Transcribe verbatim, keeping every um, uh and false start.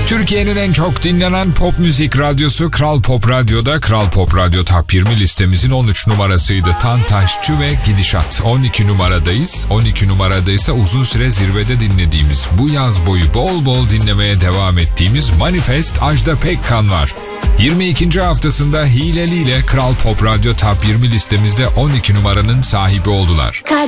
Türkiye'nin en çok dinlenen pop müzik radyosu Kral Pop Radyo'da Kral Pop Radyo Top yirmi listemizin on üç numarasıydı Tantaşçı ve Gidişat. on iki numaradayız. on iki numarada ise uzun süre zirvede dinlediğimiz, bu yaz boyu bol bol dinlemeye devam ettiğimiz Manifest Ajda Pekkan var. yirmi ikinci haftasında Hileli ile Kral Pop Radyo Top yirmi listemizde on iki numaranın sahibi oldular.